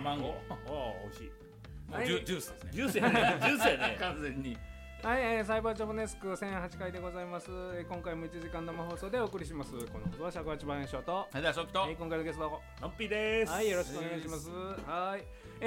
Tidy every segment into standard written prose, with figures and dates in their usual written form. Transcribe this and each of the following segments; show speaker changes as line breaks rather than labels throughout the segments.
マンゴー。
美味しい。
もうジュースですね。
ジュースやね
完全に。
はい、サイバーチョブネスク1008回でございます。今回も1時間生放送でお送りします。この放送は尺八番演唱と、
はい、では初期と、
今回のゲスト
のんぴーです。
はい、よろしくお願いします。はい、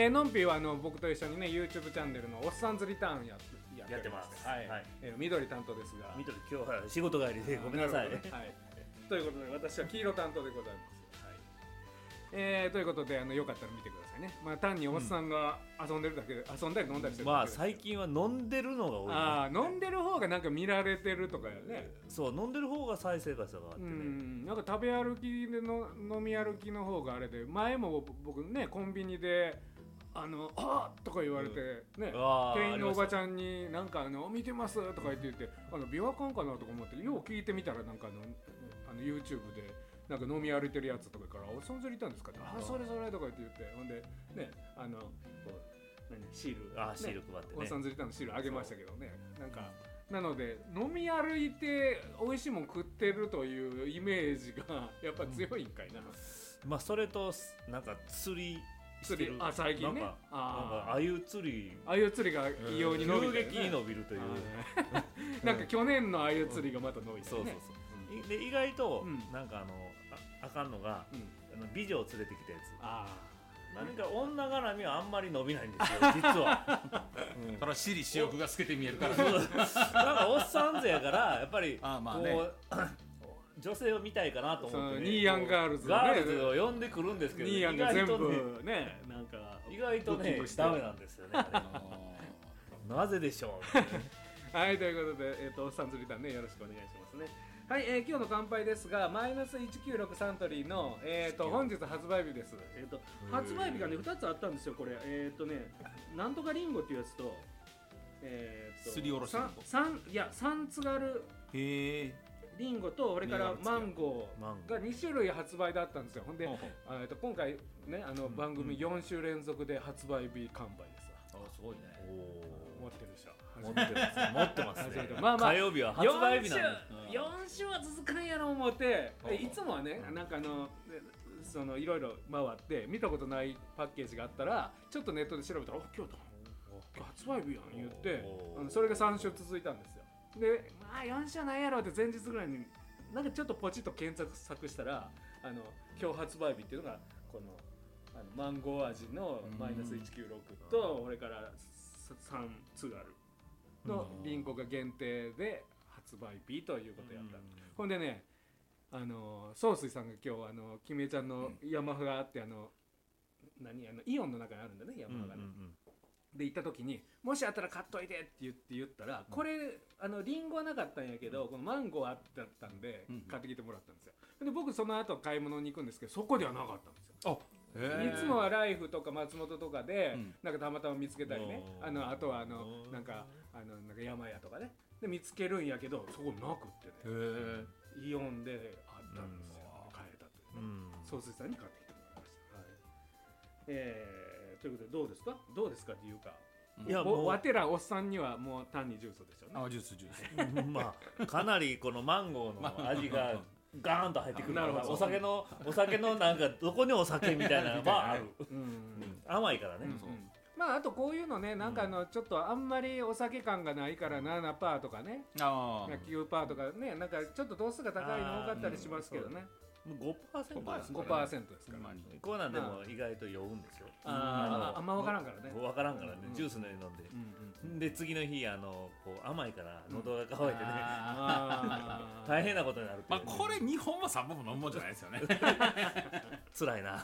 のんぴーは僕と一緒にね YouTube チャンネルのおっさんずリターンやってます。はい、緑担当ですが、
緑今日は仕事帰りでごめんなさい。
はい、ということで私は黄色担当でございます。ということでよかったら見てくださいね。まあ単におっさんが遊んでるだけで、遊んだり飲んだりしてるだけで。
まあ最近は飲んでるのが多い、ね。
ああ、飲んでる方がなんか見られてるとかよね。
そう、飲んでる方が再生回数があってね。
なんか食べ歩きでの飲み歩きの方があれで、前も僕ねコンビニであとか言われてね、店員のおばちゃんになんか見てますとか言ってビワカンかなとか思ってよう聞いてみたらなんかYouTube で。なんか飲み歩いてるやつとかから「おっさんずりたんですか?」って「あそれそれ」とか言ってほんでねシール
シール配ってね、
おっさんずりたんのシールあげましたけどね。なんかなので飲み歩いて美味しいもん食ってるというイメージがやっぱ強いんかいな。
まあそれとなんか釣り
最近ね、
なんかあゆ釣り
が異様に伸びて、
急激に伸びるという
なんか去年のあゆ釣りがまた伸びてね。
そうで意外となんかあかんのが美女を連れてきたやつ。何か女絡みはあんまり伸びないんですよ実は。
それは私利私欲が透けて見えるから。
なんかおっさん勢やからやっぱり
まあね。
女性を見たいかなと思ってね、
ニーヤンガールズ
を呼んでくるんですけど、
ニーヤンが全部ね、なんか
意外とねダメなんですよね。なぜでしょ
う。はい、ということでおっさんずりたんね、よろしくお願いしますね。はい、今日の乾杯ですが、マイナス196サントリーの本日発売日です。発売日がね2つあったんですよ。これなんとかリンゴっていうやつと
すりおろし
3つがあるリンゴと俺からマンゴーが2種類発売だったんですよ。ほんで今回ね番組4週連続で発売日完売ですわ。
すごいね。
持ってるでしょ。
持ってますね。
まあ
火曜日は発売日なん
で4週は続かんやろ思っていつもはねなんかいろいろ回って見たことないパッケージがあったらちょっとネットで調べたら「今日発売日やん」言ってそれが3週続いたんですよ。でまあ4週ないやろって前日ぐらいになんかちょっとポチッと検索したら今日発売日っていうのがこのマンゴー味のマイナス196と俺から3つがあるのリンゴが限定で発売日ということやった。ほんでね総帥さんが今日キメちゃんのヤマハがあってイオンの中にあるんだねヤマハがね。で行った時にもしあったら買っといてって言ったらこれリンゴはなかったんやけどこのマンゴーあったんで買ってきてもらったんですよ。で僕その後買い物に行くんですけどそこではなかったんですよ。いつもはライフとか松本とかでなんかたまたま見つけたりねあとはなんか山屋とかねで見つけるんやけどそこなくってねイオンであったんですよ。買えたというね総帥さんに買ってきてもらいました。ということでどうですかっていうかいやもうわてらおっさんにはもう単にジュースでしょうね。
ジュース
まあかなりこのマンゴーの味がガーンと入ってくるからお酒のなんかどこにお酒みたいなのはある甘いからね。
まああとこういうのねなんかちょっとあんまりお酒感がないから7%とかね9%とかねなんかちょっと度数が高いの多かったりしますけどね。5% ですから
こうなんでも意外と酔うんですよ。
あんま分からんからね。
分からんからねジュースのように飲んでで次の日こう甘いから喉が渇いてね大変なことになるっていう。
これ2本も3本も飲むもんじゃないですよね。
辛いな。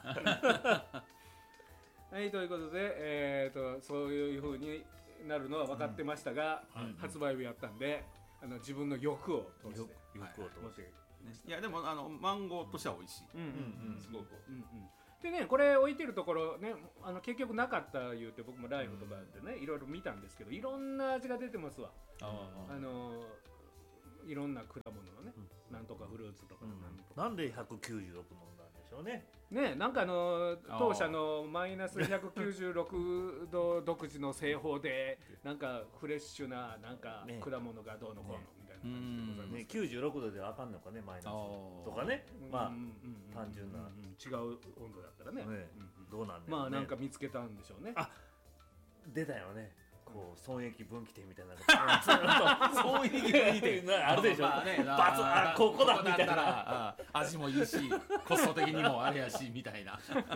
はいということでそういう風になるのは分かってましたが発売日やったんで自分の欲を通して
いやでもマンゴーとしては美味しい。すごく。
でねこれ置いてるところね結局なかった言うて僕もライフとかでねいろいろ見たんですけどいろんな味が出てますわ。いろんな果物のねなんとかフルーツとか
なんで196飲んだんでしょうね。
ねなんか当社のマイナス196度独自の製法でなんかフレッシュななんか果物がどうのこうのみたいな感じでございます。
96度ではあかんのかねマイナスとかね。まあ単純な
違う温度だったらね。
どうなんだろうね。
まあなんか見つけたんでしょうね。
あ、出たよね。こう損益分岐点みたいな
損益分岐点
あるでしょ。バツあここだみたいな。
味もいいしコスト的にもあれやしみたいな。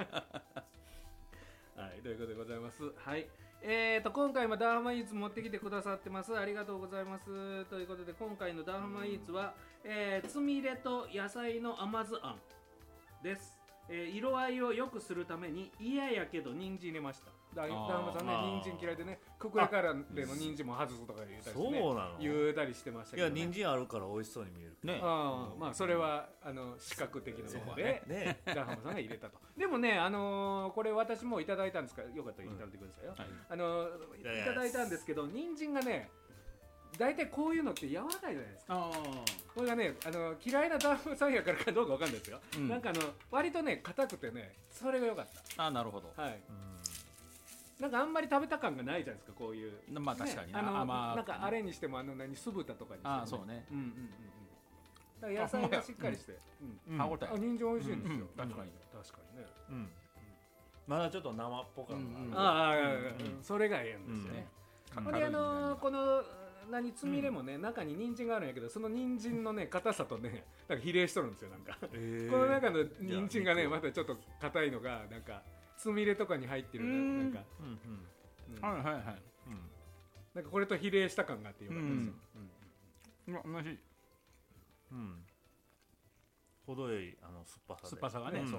はい、ということでございます。はい。今回もダーハマイーツ持ってきてくださってます。ありがとうございます。ということで今回のダーハマイーツは、つみれと野菜の甘酢あんです。色合いを良くするために嫌やけど人参入れました。ダーハマさんね、人参嫌いでね、ククレカランでの人参も外すとか言うたりしてね、言うたりしてましたけど、ね、
いや人参あるから美味しそうに見える
ね。
まあそれは視覚的なもので、ね、ダーハマさんが入れたと。でもね、これ私もいただいたんですから、よかったら食べてくださいよ。いただいたんですけど、人参がね、大体こういうのって柔らかいじゃないですか。これがね、嫌いなダーハマさんやからかどうかわかんないですよ。なんか割とね硬くてね、それが良かった。
なるほど。
はい。なんかあんまり食べた感がないじゃないですか、こういう。
まあ確かにね。
なんかあれにしても酢豚とかにしても。
そうね。
だから野菜がしっかりして、
歯応え。
人参美味しいんですよ。
確かに
ね。まだちょっと生っぽかった。
それがええんですよね。これこのつみれもね、中に人参があるんやけど、その人参のね硬さとねなんか比例しとるんですよ。なんかこの中の人参がねまたちょっと硬いのがなんかつみれとかに入ってるなんか
はいはいはい、
なんかこれと比例した感があってよかったですよ。
同じ。
程よい
酸っぱさがね。そう。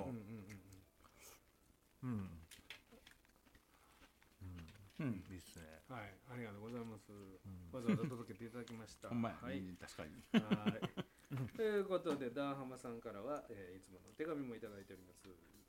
いいっすね。
はい、ありがとうございます。わざわざ届けていただきました。
ほんまや。
はい、
確かに。
ということでダーハマさんからはいつもの手紙もいただいております。